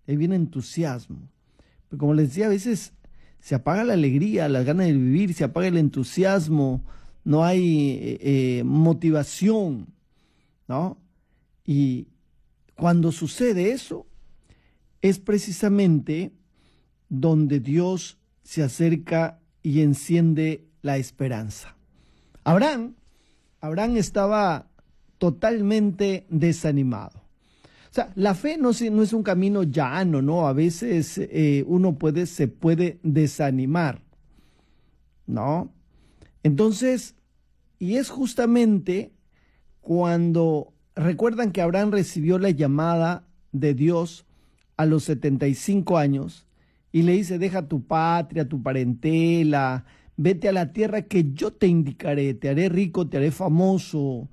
ahí viene entusiasmo. Pero como les decía, a veces se apaga la alegría, las ganas de vivir, se apaga el entusiasmo, no hay motivación, ¿no? Y cuando sucede eso, es precisamente donde Dios se acerca y enciende la esperanza. Abraham estaba totalmente desanimado. O sea, la fe no es un camino llano, ¿no? A veces se puede desanimar, ¿no? Entonces, y es justamente cuando recuerdan que Abraham recibió la llamada de Dios a los 75 años y le dice, deja tu patria, tu parentela, vete a la tierra que yo te indicaré, te haré rico, te haré famoso,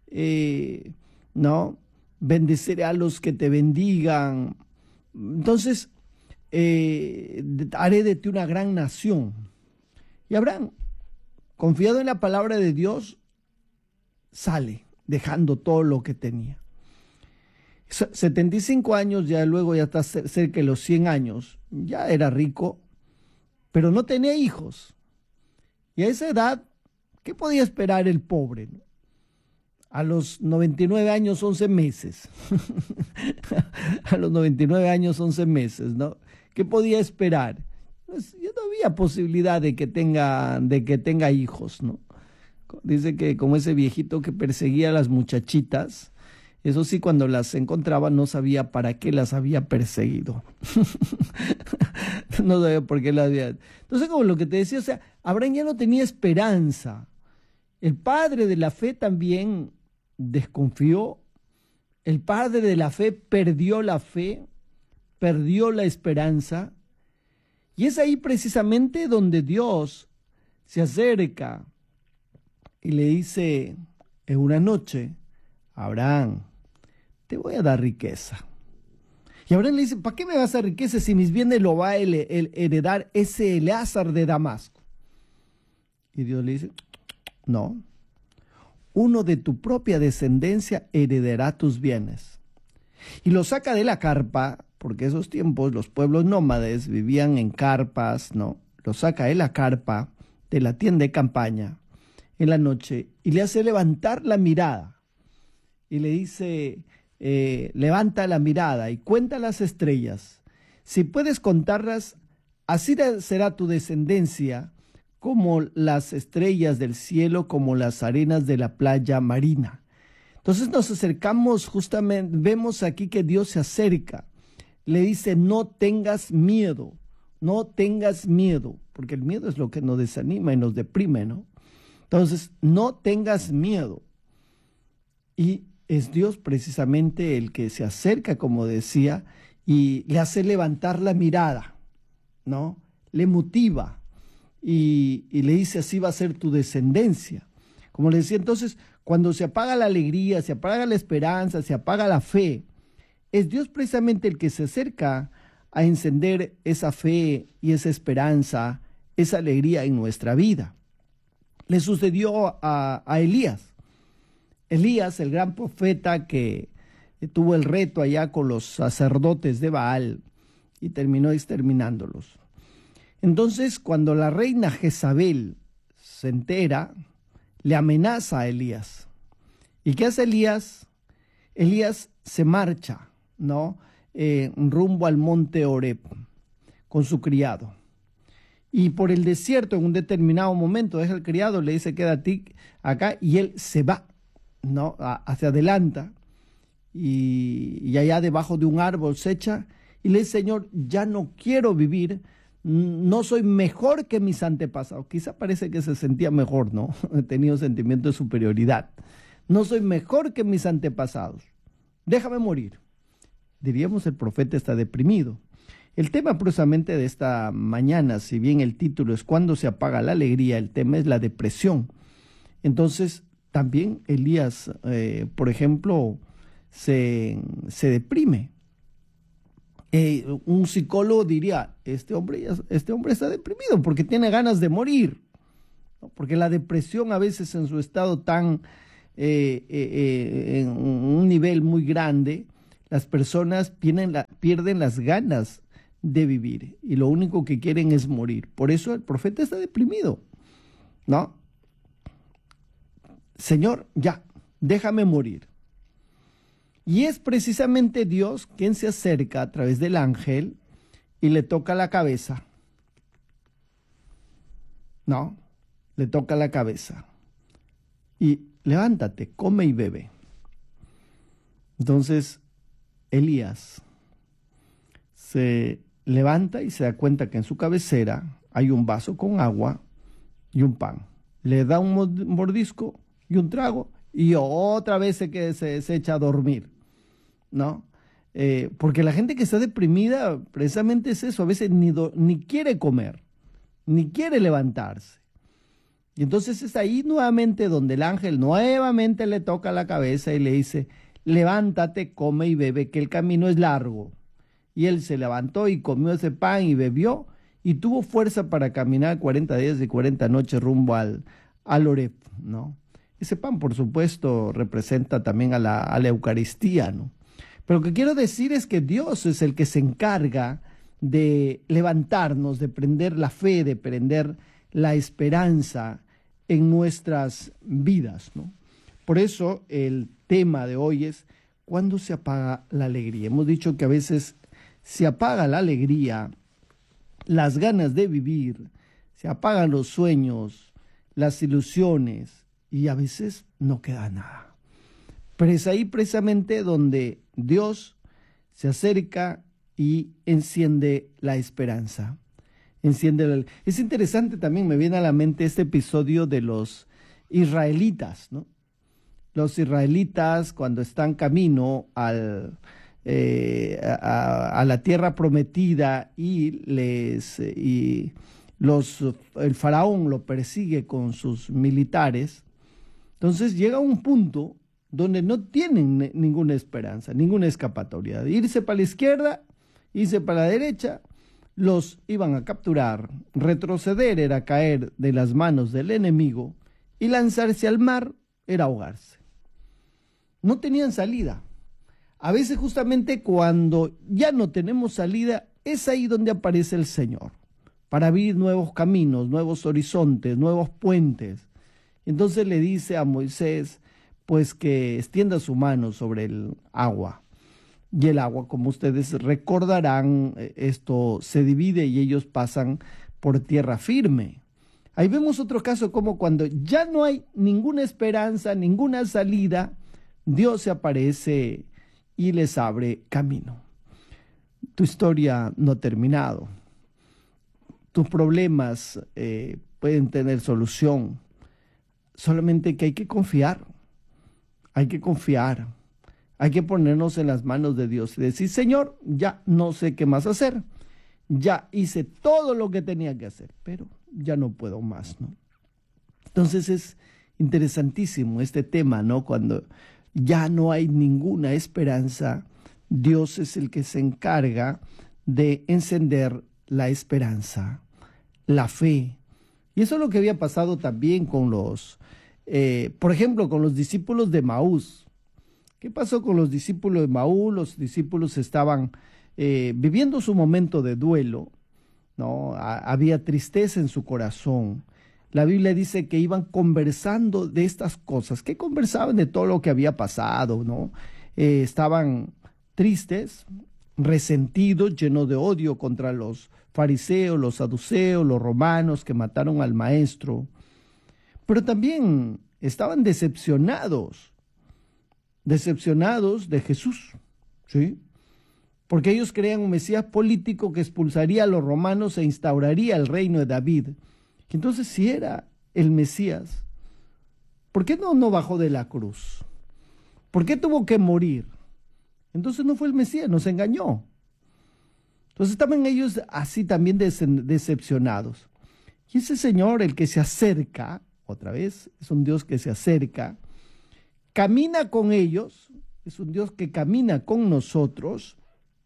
¿no? Bendeciré a los que te bendigan. Entonces, haré de ti una gran nación. Y Abraham, confiado en la palabra de Dios, sale, dejando todo lo que tenía. 75 años, ya luego ya está cerca de los 100 años, ya era rico, pero no tenía hijos. Y a esa edad, ¿qué podía esperar el pobre? A los 99 años, 11 meses. A los 99 años, 11 meses, ¿no? ¿Qué podía esperar? Pues ya no había posibilidad de que tenga hijos, ¿no? Dice que como ese viejito que perseguía a las muchachitas, eso sí, cuando las encontraba no sabía para qué las había perseguido. No sabía por qué las había... Entonces, como lo que te decía, o sea, Abraham ya no tenía esperanza. El padre de la fe también desconfió. El padre de la fe, perdió la esperanza. Y es ahí precisamente donde Dios se acerca y le dice en una noche, Abraham, te voy a dar riqueza. Y Abraham le dice, ¿para qué me vas a dar riqueza si mis bienes lo va a heredar ese Eleazar de Damasco? Y Dios le dice, no, uno de tu propia descendencia heredará tus bienes. Y lo saca de la carpa, porque esos tiempos los pueblos nómades vivían en carpas, ¿no? Lo saca de la carpa, de la tienda de campaña, en la noche, y le hace levantar la mirada. Y le dice, levanta la mirada y cuenta las estrellas. Si puedes contarlas, así será tu descendencia, como las estrellas del cielo, como las arenas de la playa marina. Entonces nos acercamos justamente, vemos aquí que Dios se acerca. Le dice, no tengas miedo, porque el miedo es lo que nos desanima y nos deprime, ¿no? Entonces, no tengas miedo. Y es Dios precisamente el que se acerca, como decía, y le hace levantar la mirada, ¿no? Le motiva y le dice, así va a ser tu descendencia. Como le decía, entonces, cuando se apaga la alegría, se apaga la esperanza, se apaga la fe, es Dios precisamente el que se acerca a encender esa fe y esa esperanza, esa alegría en nuestra vida. Le sucedió a Elías. Elías, el gran profeta que tuvo el reto allá con los sacerdotes de Baal y terminó exterminándolos. Entonces, cuando la reina Jezabel se entera, le amenaza a Elías. ¿Y qué hace Elías? Elías se marcha, ¿no? Rumbo al monte Horeb con su criado. Y por el desierto, en un determinado momento, deja el criado, le dice, quédate acá, y él se va, ¿no? Hacia adelanta, y allá debajo de un árbol se echa, y le dice, Señor, ya no quiero vivir, no soy mejor que mis antepasados. Quizá parece que se sentía mejor, ¿no? He tenido sentimiento de superioridad. No soy mejor que mis antepasados. Déjame morir. Diríamos, el profeta está deprimido. El tema precisamente de esta mañana, si bien el título es ¿Cuándo se apaga la alegría?, el tema es la depresión. Entonces, también Elías, por ejemplo, se deprime. Un psicólogo diría, este hombre está deprimido porque tiene ganas de morir, ¿no? Porque la depresión a veces en su estado tan, en un nivel muy grande, las personas pierden las ganas de vivir y lo único que quieren es morir. Por eso el profeta está deprimido, ¿no? Señor, ya, déjame morir. Y es precisamente Dios quien se acerca a través del ángel y le toca la cabeza. No, le toca la cabeza. Y levántate, come y bebe. Entonces, Elías se levanta y se da cuenta que en su cabecera hay un vaso con agua y un pan. Le da un mordisco y un trago y otra vez se echa a dormir, ¿no? Porque la gente que está deprimida precisamente es eso, a veces ni quiere comer, ni quiere levantarse. Y entonces es ahí nuevamente donde el ángel nuevamente le toca la cabeza y le dice, levántate, come y bebe, que el camino es largo. Y él se levantó y comió ese pan y bebió y tuvo fuerza para caminar 40 días y 40 noches rumbo al Horeb, ¿no? Ese pan, por supuesto, representa también a la Eucaristía, ¿no? Pero lo que quiero decir es que Dios es el que se encarga de levantarnos, de prender la fe, de prender la esperanza en nuestras vidas, ¿no? Por eso el tema de hoy es ¿cuándo se apaga la alegría? Hemos dicho que a veces se apaga la alegría, las ganas de vivir, se apagan los sueños, las ilusiones y a veces no queda nada. Pero es ahí precisamente donde Dios se acerca y enciende la esperanza. Es interesante también, me viene a la mente este episodio de los israelitas, ¿no? Los israelitas cuando están camino a la tierra prometida y el faraón lo persigue con sus militares, entonces llega un punto donde no tienen ninguna esperanza, ninguna escapatoria. De irse para la izquierda, irse para la derecha, los iban a capturar. Retroceder era caer de las manos del enemigo y lanzarse al mar era ahogarse. No tenían salida. A veces justamente cuando ya no tenemos salida, es ahí donde aparece el Señor, para abrir nuevos caminos, nuevos horizontes, nuevos puentes. Entonces le dice a Moisés, pues que extienda su mano sobre el agua. Y el agua, como ustedes recordarán, esto se divide y ellos pasan por tierra firme. Ahí vemos otro caso como cuando ya no hay ninguna esperanza, ninguna salida, Dios se aparece y les abre camino. Tu historia no ha terminado. Tus problemas pueden tener solución. Solamente que hay que confiar. Hay que confiar. Hay que ponernos en las manos de Dios y decir, Señor, ya no sé qué más hacer. Ya hice todo lo que tenía que hacer, pero ya no puedo más, ¿no? Entonces es interesantísimo este tema, ¿no? Cuando ya no hay ninguna esperanza, Dios es el que se encarga de encender la esperanza, la fe. Y eso es lo que había pasado también con por ejemplo, con los discípulos de Emaús. ¿Qué pasó con los discípulos de Emaús? Los discípulos estaban viviendo su momento de duelo, ¿no? Había tristeza en su corazón. La Biblia dice que iban conversando de estas cosas, que conversaban de todo lo que había pasado, ¿no? Estaban tristes, resentidos, llenos de odio contra los fariseos, los saduceos, los romanos que mataron al maestro. Pero también estaban decepcionados de Jesús, ¿sí? Porque ellos creían un Mesías político que expulsaría a los romanos e instauraría el reino de David. Entonces, si era el Mesías, ¿por qué no bajó de la cruz? ¿Por qué tuvo que morir? Entonces no fue el Mesías, nos engañó. Entonces estaban ellos así también decepcionados. Y ese Señor, el que se acerca, otra vez, es un Dios que se acerca, camina con ellos, es un Dios que camina con nosotros,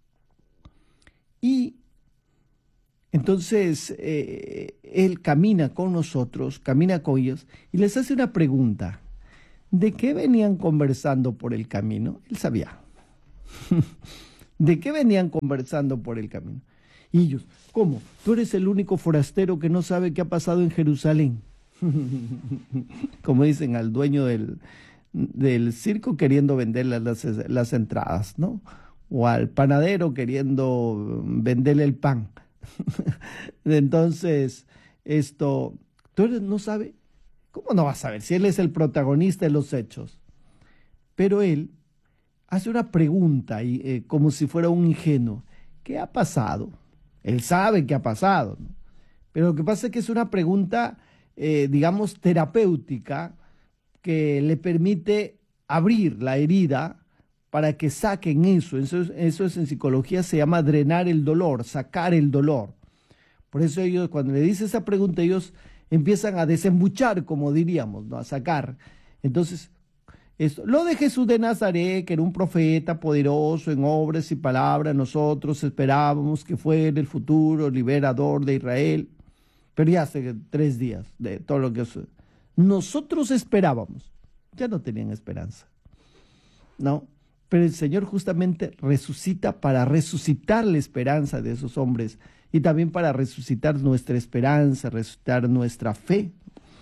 y entonces Él camina con nosotros, camina con ellos, y les hace una pregunta. ¿De qué venían conversando por el camino? Él sabía. ¿De qué venían conversando por el camino? Y ellos, ¿cómo? ¿Tú eres el único forastero que no sabe qué ha pasado en Jerusalén? Como dicen al dueño del circo queriendo venderle las entradas, ¿no? O al panadero queriendo venderle el pan. Entonces, ¿tú no sabes? ¿Cómo no vas a saber si él es el protagonista de los hechos? Pero él hace una pregunta como si fuera un ingenuo. ¿Qué ha pasado? Él sabe qué ha pasado, ¿no? Pero lo que pasa es que es una pregunta, digamos, terapéutica, que le permite abrir la herida para que saquen eso. Eso es en psicología, se llama drenar el dolor, sacar el dolor. Por eso ellos, cuando le dice esa pregunta, ellos empiezan a desembuchar, como diríamos, ¿no? A sacar. Entonces, lo de Jesús de Nazaret, que era un profeta poderoso en obras y palabras, nosotros esperábamos que fuera el futuro liberador de Israel, pero ya hace 3 días de todo lo que nosotros esperábamos, ya no tenían esperanza, ¿no? Pero el Señor justamente resucita para resucitar la esperanza de esos hombres y también para resucitar nuestra esperanza, resucitar nuestra fe.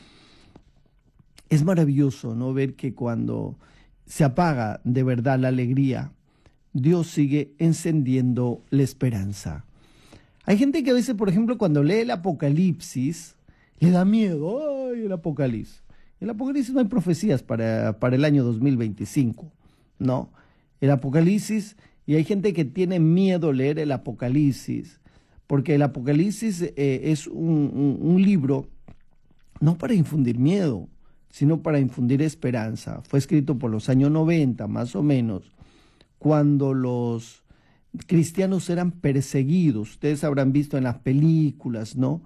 Es maravilloso, ¿no? Ver que cuando se apaga de verdad la alegría, Dios sigue encendiendo la esperanza. Hay gente que a veces, por ejemplo, cuando lee el Apocalipsis, le da miedo. ¡Ay, el Apocalipsis! En el Apocalipsis no hay profecías para el año 2025, ¿no? El Apocalipsis, y hay gente que tiene miedo leer el Apocalipsis, porque el Apocalipsis es un libro no para infundir miedo, sino para infundir esperanza. Fue escrito por los años 90, más o menos, cuando los cristianos eran perseguidos. Ustedes habrán visto en las películas, ¿no?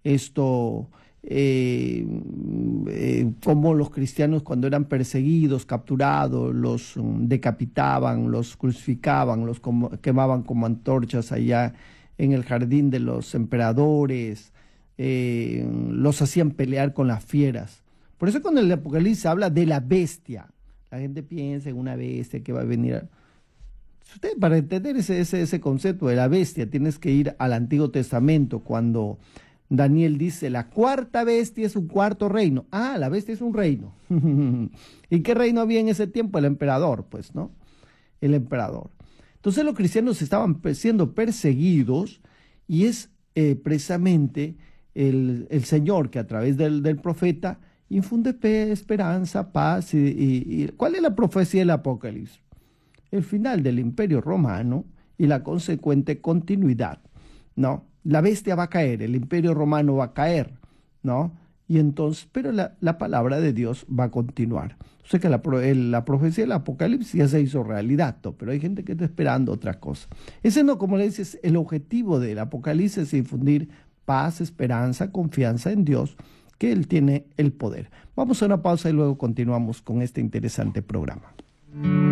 Cómo los cristianos cuando eran perseguidos, capturados, los decapitaban, los crucificaban, los quemaban como antorchas allá en el jardín de los emperadores, los hacían pelear con las fieras. Por eso cuando el Apocalipsis habla de la bestia, la gente piensa en una bestia que va a venir. Para entender ese concepto de la bestia, tienes que ir al Antiguo Testamento, cuando Daniel dice, la cuarta bestia es un cuarto reino. Ah, la bestia es un reino. ¿Y qué reino había en ese tiempo? El emperador, pues, ¿no? El emperador. Entonces los cristianos estaban siendo perseguidos y es precisamente el Señor que a través del profeta infunde esperanza, paz. ¿Cuál es la profecía del Apocalipsis? El final del Imperio Romano y la consecuente continuidad, ¿no? La bestia va a caer, el Imperio Romano va a caer, ¿no? Y entonces, pero la palabra de Dios va a continuar. O sea que la profecía del Apocalipsis ya se hizo realidad, ¿no? Pero hay gente que está esperando otra cosa. Ese no, como le dices, el objetivo del Apocalipsis es infundir paz, esperanza, confianza en Dios, que Él tiene el poder. Vamos a una pausa y luego continuamos con este interesante programa.